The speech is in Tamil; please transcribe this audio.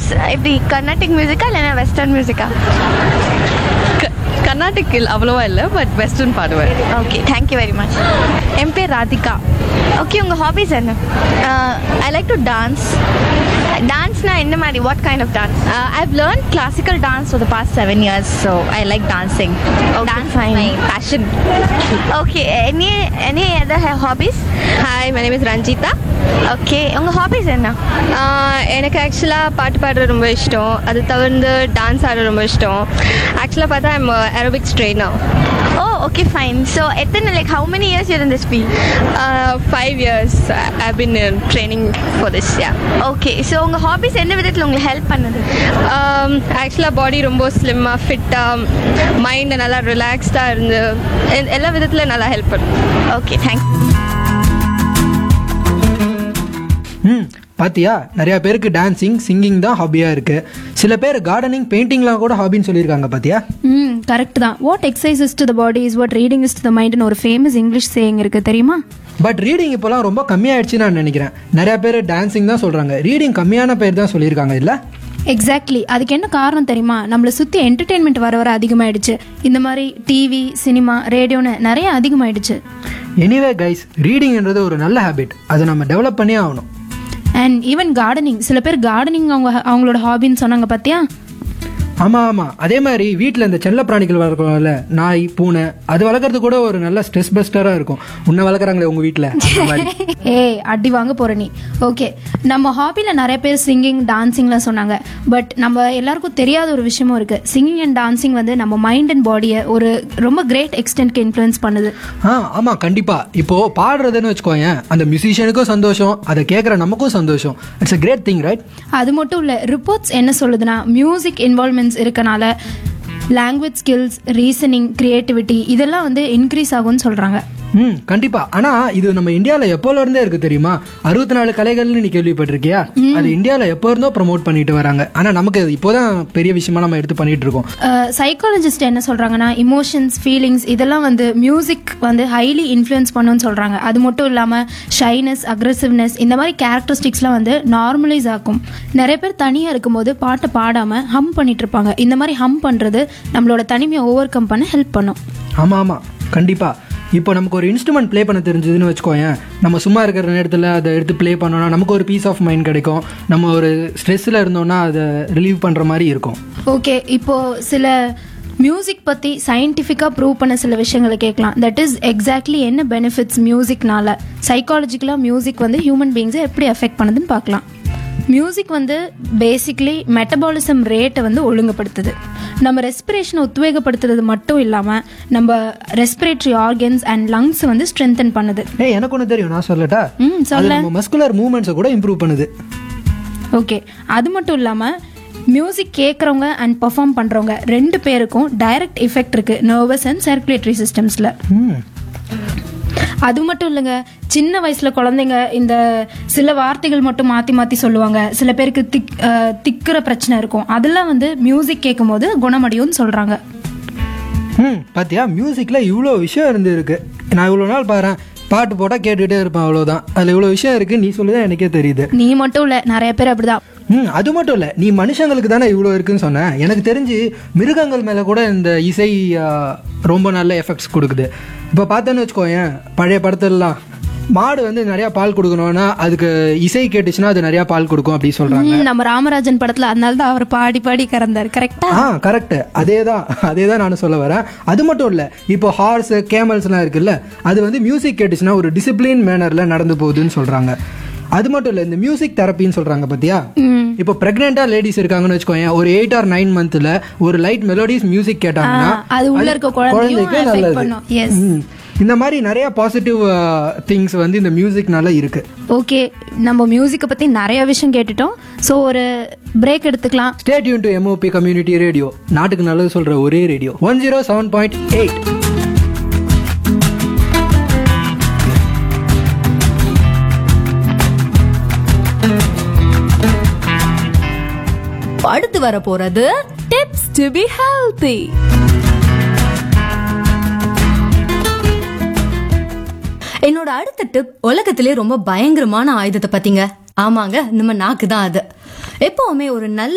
இப்படி கர்நாடிக் மியூசிக்கா இல்லைன்னா வெஸ்டர்ன் மியூசிக்கா? கர்நாடிக் அவ்வளோவா இல்லை, பட் வெஸ்டர்ன் பாடுவேன். Okay, thank you very much. என் பேர் ராதிகா. ஓகே, உங்கள் ஹாபிஸ் என்ன? I like to dance. டான்ஸ்னா என்ன மாதிரி? What kind of dance? I've learned classical dance for the past 7 years, so I like dancing. Dance is my passion. Okay, any other hobbies? Hi, my name is Ranjitha. Okay, உங்கள் ஹாபிஸ் என்ன? எனக்கு ஆக்சுவலாக பாட்டு பாடுறது ரொம்ப இஷ்டம். அது தவிர்த்து டான்ஸ் ஆட ரொம்ப இஷ்டம். ஆக்சுவலாக பார்த்தா I'm aerobics trainer. Oh, okay, fine. So, how many years you're in this field? 5 years I've been training for this, yeah. Okay, so உங்கள் ஹாபிஸ் எந்த விதத்தில் உங்களுக்கு ஹெல்ப் பண்ணுது? ஆக்சுவலாக பாடி ரொம்ப ஸ்லிம்மாக ஃபிட்டாக, மைண்டு நல்லா ரிலாக்ஸ்டாக இருந்து எல்லா விதத்தில் நல்லா ஹெல்ப் பண்ணும். Okay, thanks. பாத்தியா, நிறைய பேருக்கு டான்சிங் சிங்கிங் தான் ஹாபியா இருக்கு. சில பேர் கார்டனிங் பெயிண்டிங்லாம் கூட ஹாபின்னு சொல்லியிருக்காங்க. பாத்தியா? கரெக்ட் தான். What exercise to the body is what reading is to the மைண்ட்னு ஒரு ஃபேமஸ் இங்கிலீஷ் சேயிங் இருக்கு, தெரியுமா? பட் ரீடிங் இப்போலாம் ரொம்ப கம்மியாயிடுச்சு நான் நினைக்கிறேன். நிறைய பேர் டான்சிங் தான் சொல்றாங்க, ரீடிங் கம்மியான பேர் தான் சொல்லியிருக்காங்க இல்ல? எக்ஸாக்ட்லி. அதுக்கு என்ன காரணம் தெரியுமா? நம்மளை சுற்றி என்டர்டெயின்மெண்ட் வர வர அதிகமாயிடுச்சு. இந்த மாதிரி டிவி, சினிமா, ரேடியோன்னு நிறைய அதிகமாயிடுச்சு. எனிவே கைஸ், ரீடிங்ன்றது ஒரு நல்ல ஹேபிட். அதை நம்ம டெவலப் பண்ணியே ஆகணும். And even gardening. சில பேர் கார்டனிங் அவங்களோட ஹாபின்னு சொன்னாங்க, பார்த்தியா? ஆமாம். அதே மாதிரி வீட்டில் இந்த செல்ல பிராணிகள் வளர்க்கணும்ல, நாய், பூனை, அது வளர்க்குறது கூட ஒரு நல்ல ஸ்ட்ரெஸ் பஸ்டராக இருக்கும். உன்னை வளர்க்குறாங்களே உங்கள் வீட்டில். ஏய், அடி வாங்க போற நீ. ஓகே, நம்ம ஹாபியில் நிறைய பேர் சிங்கிங், டான்சிங்லாம் சொன்னாங்க. பட் நம்ம எல்லாருக்கும் தெரியாத ஒரு விஷயமும் இருக்குது. சிங்கிங் அண்ட் டான்சிங் வந்து நம்ம மைண்ட் அண்ட் பாடியை ஒரு ரொம்ப கிரேட் எக்ஸ்டென்ட்க்கு இன்ஃப்ளூயன்ஸ் பண்ணுது. ஆமாம், கண்டிப்பாக. இப்போது பாடுறதுன்னு வச்சுக்கோங்க, அந்த மியூசிஷியனுக்கும் சந்தோஷம், அதை கேட்குற நமக்கும் சந்தோஷம். It's a great thing, right? அது மட்டும் இல்லை, ரிப்போர்ட்ஸ் என்ன சொல்லுதுன்னா, மியூசிக் இன்வால்வ்மெண்ட்ஸ் இருக்கனால லாங்குவேஜ் ஸ்கில்ஸ், ரீசனிங், கிரியேட்டிவிட்டி இதெல்லாம் வந்து இன்க்ரீஸ் ஆகும்னு சொல்கிறாங்க. கண்டிப்பா. ஆனா இது நம்ம இந்தியாவில் எப்போல இருந்தே இருக்கு தெரியுமா? 64 கலைகள்னு நீ கேள்விப்பட்டிருக்கியா? அது இந்தியாவில் எப்போ இருந்தோ ப்ரமோட் பண்ணிட்டு வராங்க. ஆனா நமக்கு இப்போதான் பெரிய விஷயமா நம்ம எடுத்து பண்ணிட்டு இருக்கோம். சைக்காலஜிஸ்ட் என்ன சொல்றாங்கன்னா, இமோஷன்ஸ், ஃபீலிங்ஸ் இதெல்லாம் வந்து மியூசிக் வந்து ஹைலி இன்ஃப்ளூயன்ஸ் பண்ணுன்னு சொல்றாங்க. அது மட்டும் இல்லாம ஷைனஸ், அக்ரெசிவ்னஸ் இந்த மாதிரி கேரக்டரிஸ்டிக்ஸ்லாம் வந்து நார்மலைஸ் ஆகும். நிறைய பேர் தனியா இருக்கும்போது பாட்டை பாடாம ஹம் பண்ணிட்டு இருப்பாங்க. இந்த மாதிரி ஹம் பண்றது நம்மளோட தனிமையை ஓவர் கம் பண்ண ஹெல்ப் பண்ணும். ஆமா, கண்டிப்பா. இப்போ நமக்கு ஒரு இன்ஸ்ட்ருமெண்ட் ப்ளே பண்ண தெரிஞ்சதுன்னு வச்சுக்கோங்க, நம்ம சும்மா இருக்கிற நேரத்தில் அதை எடுத்து ப்ளே பண்ணோன்னா நமக்கு ஒரு பீஸ் ஆஃப் மைண்ட் கிடைக்கும். நம்ம ஒரு ஸ்ட்ரெஸ்ஸில் இருந்தோன்னா அதை ரிலீவ் பண்ணுற மாதிரி இருக்கும். ஓகே, இப்போது சில மியூசிக் பற்றி சயின்டிஃபிக்காக ப்ரூவ் பண்ண சில விஷயங்களை கேட்கலாம். தட் இஸ் எக்ஸாக்ட்லி என்ன பெனிஃபிட்ஸ் மியூசிக்னால. சைக்காலஜிக்கலாக மியூசிக் வந்து ஹியூமன் பீயிங்ஸை எப்படி எஃபெக்ட் பண்ணுதுன்னு பார்க்கலாம். மியூசிக் வந்து பேசிக்லி மெட்டபாலிசம் ரேட்டை வந்து ஒழுங்குபடுத்துது. நம்ம ரெஸ்பிரேஷனை உத்வேகப்படுத்துறது மட்டும் இல்லாமல் நம்ம ரெஸ்பிரேட்டரி ஆர்கன்ஸ் அண்ட் லங்ஸ் வந்து ஸ்ட்ரென்தன் பண்ணுது. எனக்கு ஒன்று தெரியும், நான் சொல்லட்டா? சொல்ல. மஸ்குலர் மூவ்மெண்ட்ஸை கூட இம்ப்ரூவ் பண்ணுது. ஓகே, அது மட்டும் இல்லாமல் மியூசிக் கேட்குறவங்க அண்ட் பர்ஃபார்ம் பண்ணுறவங்க 2 பேருக்கும் டைரக்ட் எஃபெக்ட் இருக்குது நர்வஸ் அண்ட் சர்க்குலேட்டரி சிஸ்டம்ஸில். அது மட்டும் இல்லைங்க, சின்ன வயசுல குழந்தைங்க இந்த சில வார்த்தைகள் மட்டும் மாற்றி மாற்றி சொல்லுவாங்க. சில பேருக்கு திக்கிற பிரச்சனை இருக்கும். அதெல்லாம் வந்து மியூசிக் கேட்கும் போது குணமடையும்னு சொல்கிறாங்க. பாத்தியா, மியூசிக்கில் இவ்வளோ விஷயம் இருக்கு. நான் இவ்வளோ நாள் பாருறேன், பாட்டு போட்டால் கேட்டுகிட்டே இருப்பேன், அவ்வளோதான். அதில் இவ்வளோ விஷயம் இருக்குது. நீ சொல்லுதான் எனக்கே தெரியுது. நீ மட்டும் இல்லை, நிறைய பேர் அப்படிதான். அது மட்டும் இல்லை, நீ மனுஷங்களுக்கு தானே இவ்வளோ இருக்குன்னு சொன்னேன். எனக்கு தெரிஞ்சு மிருகங்கள் மேலே கூட இந்த இசை ரொம்ப நல்ல எஃபெக்ட்ஸ் கொடுக்குது. இப்போ பார்த்தேன்னு வச்சுக்கோங்க, பழைய படத்துலலாம் மாடு வந்து நிறையா பால் கொடுக்கணும்னா அதுக்கு இசை கேட்டுச்சுன்னா அது நிறையா பால் கொடுக்கும் அப்படி சொல்கிறாங்க. நம்ம ராமராஜன் படத்தில் அதனால தான் அவர் பாடி பாடி கறந்தார். கரெக்டா? கரெக்டு. அதே தான் நானும் சொல்ல வரேன். அது மட்டும் இல்லை, இப்போ ஹார்ஸ், கேமல்ஸ்லாம் இருக்குல்ல, அது வந்து மியூசிக் கேட்டுச்சுன்னா ஒரு டிசிப்ளின் மேனரில் நடந்து போகுதுன்னு சொல்கிறாங்க. அது மட்டும் இல்லை, இந்த மியூசிக் தெரப்பின்னு சொல்கிறாங்க பார்த்தியா? இப்போ பிரெக்னெண்டா லேடிஸ் இருக்காங்கன்னு வச்சுக்கோங்க, ஒரு 8 or 9 monthல ஒரு லைட் மெலோடிஸ் மியூசிக் கேட்டாங்கன்னா அது உள்ள இருக்க குழந்தைக்கு நல்லது. இந்த மாதிரி நிறைய பாசிட்டிவ் திங்ஸ் வந்து இந்த மியூசிக்னால இருக்கு. ஓகே, நம்ம மியூசிக்கை பத்தி நிறைய விஷயம் கேட்டுட்டோம். ஸோ ஒரு பிரேக் எடுத்துக்கலாம். Stay tune to MOP community radio, நாட்டுக்கு நல்லது சொல்ற ஒரே ரேடியோ 107.8. அடுத்து வர போறது டிப்ஸ் டு பி ஹெல்தி. என்னோட அடுத்த டிப் உலகத்திலே ரொம்ப பயங்கரமான ஆயுதத்தை பத்திங்க. ஆமாங்க, நம்ம நாக்கு தான் அது. எப்பவுமே ஒரு நல்ல